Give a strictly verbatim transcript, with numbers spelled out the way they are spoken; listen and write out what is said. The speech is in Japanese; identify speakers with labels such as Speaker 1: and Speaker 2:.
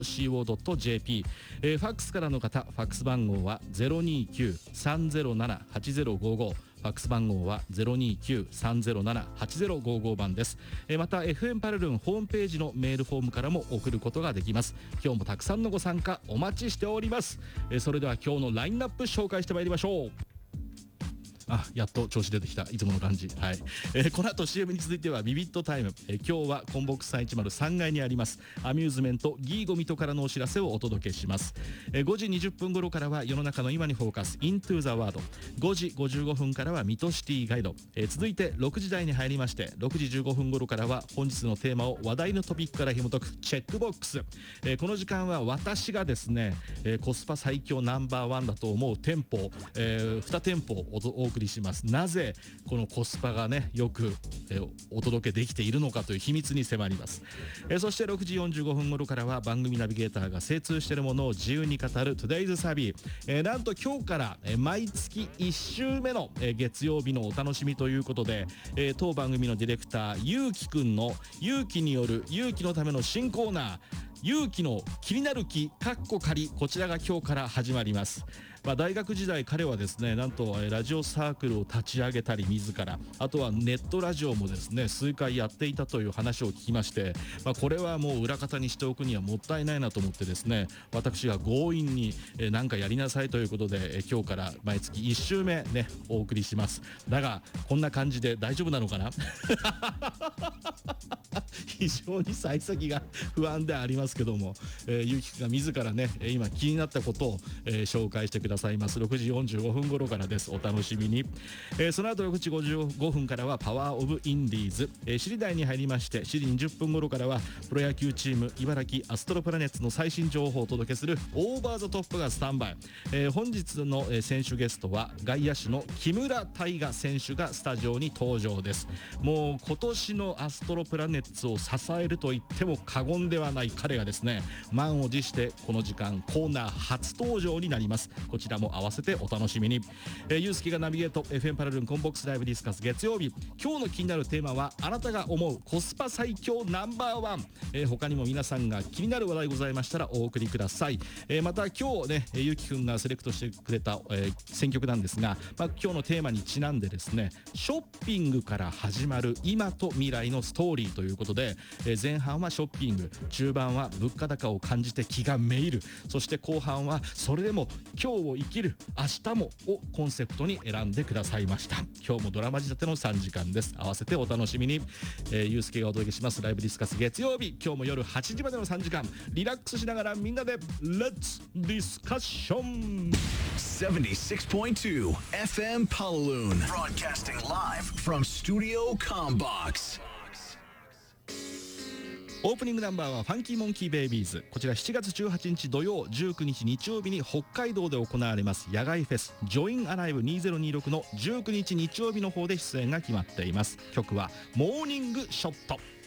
Speaker 1: シーオードットジェーピー、えー、ファックスからの方、ファックス番号は ゼロにーきゅうさんゼロななはちゼロごご、ファックス番号は ゼロにーきゅうさんゼロななはちゼロごご 番です。えー、また エフエム パルルンホームページのメールフォームからも送ることができます。今日もたくさんのご参加お待ちしております。えー、それでは今日のラインナップ紹介してまいりましょう。あ、やっと調子出てきた、いつもの感じ。はい、えー、この後 シーエム に続いてはビビットタイム、えー、今日はコンボックスさんいちまるさんがいにありますアミューズメントギーゴミトからのお知らせをお届けします。えー、ごじにじゅっぷん頃からは世の中の今にフォーカス Into the World、 ごじごじゅうごふんからはミトシティガイド、えー、続いてろくじ台に入りましてろくじじゅうごふん頃からは本日のテーマを話題のトピックから紐解くチェックボックス、えー、この時間は私がですね、えー、コスパ最強ナンバーワンだと思う店舗、えー、に店舗をお送りします。なぜこのコスパがねよく、えー、お届けできているのかという秘密に迫ります。えー、そしてろくじよんじゅうごふん頃からは番組ナビゲーターが精通しているものを自由に語る Today's サビ、えー、なんと今日から、えー、毎月いっ週目の、えー、月曜日のお楽しみということで、えー、当番組のディレクターゆうきくんの勇気による勇気のための新コーナー、勇気の気になる気かっこ仮、こちらが今日から始まります。まあ、大学時代彼はですねなんとラジオサークルを立ち上げたり自ら、あとはネットラジオもですね数回やっていたという話を聞きまして、まあ、これはもう裏方にしておくにはもったいないなと思ってですね、私が強引に何かやりなさいということで今日から毎月いっ週目ねお送りします。だがこんな感じで大丈夫なのかな非常に幸先が不安でありますけども、えー、ゆうきくんが自らね今気になったことを、えー、紹介してくださいます。ろくじよんじゅうごふん頃からです。お楽しみに。えー、その後ろくじごじゅうごふんからはパワーオブインディーズ、えー、しちじ台に入りましてしちじにじゅっぷん頃からはプロ野球チーム茨城アストロプラネッツの最新情報をお届けするオーバーザトップがスタンバイ、えー、本日の、えー、選手ゲストは外野手の木村大河選手がスタジオに登場です。もう今年のアストロプラネッツを支えると言っても過言ではない彼がですね満を持してこの時間コーナー初登場になります。こちらも合わせてお楽しみに。えー、ゆうすけがナビゲート エフエム パラルンコンボックスライブディスカス月曜日、今日の気になるテーマはあなたが思うコスパ最強ナンバーワン、えー、他にも皆さんが気になる話題ございましたらお送りください。えー、また今日ねゆうきくんがセレクトしてくれた、えー、選曲なんですが、まあ、今日のテーマにちなんでですねショッピングから始まる今と未来のストーリーということで、えー、前半はショッピング、中盤は物価高を感じて気がめいる、そして後半はそれでも今日を生きる明日もをコンセプトに選んでくださいました。今日もドラマ仕立てのさんじかんです。合わせてお楽しみに。えー、ゆうすけがお届けしますライブディスカス月曜日、今日も夜はちじまでのさんじかんリラックスしながらみんなでレッツディスカッション。
Speaker 2: セブンティシックスポイントツー エフエム Palaloon Broadcasting live from Studio Combox。
Speaker 1: オープニングナンバーはファンキーモンキーベイビーズ。こちらしちがつじゅうはちにち土曜、じゅうくにち日曜日に北海道で行われます野外フェスジョインアライブにせんにじゅうろくのじゅうくにち日曜日の方で出演が決まっています。曲はモーニングショット。